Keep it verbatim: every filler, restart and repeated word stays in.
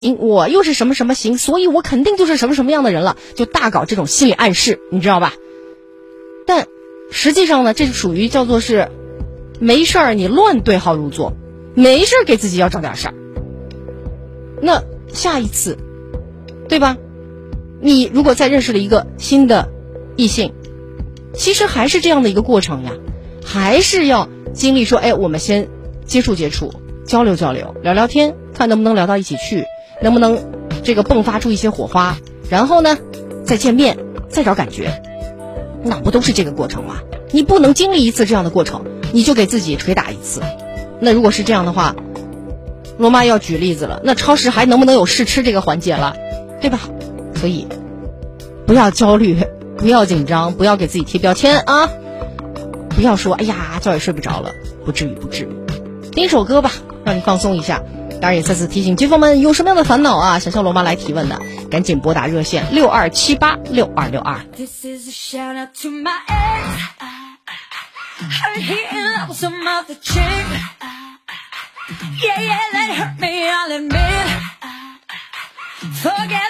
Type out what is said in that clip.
我又是什么什么型，所以我肯定就是什么什么样的人了，就大搞这种心理暗示，你知道吧？但实际上呢，这是属于叫做是没事儿你乱对号入座，没事儿给自己要找点事儿。那下一次，对吧？你如果再认识了一个新的异性，其实还是这样的一个过程呀，还是要经历说，哎，我们先接触接触，交流交流，聊聊天，看能不能聊到一起去，能不能这个迸发出一些火花，然后呢，再见面，再找感觉，那不都是这个过程吗？你不能经历一次这样的过程，你就给自己捶打一次。那如果是这样的话，罗妈要举例子了，那超市还能不能有试吃这个环节了，对吧？所以不要焦虑，不要紧张，不要给自己贴标签啊！不要说哎呀觉也睡不着了，不至于不至于。听一首歌吧，让你放松一下。当然也再次提醒街坊们，有什么样的烦恼啊，想向罗妈来提问的，赶紧拨打热线六二七八六二六二。Heard he in love with some other chick. Yeah, yeah, that hurt me, I'll admit. Forget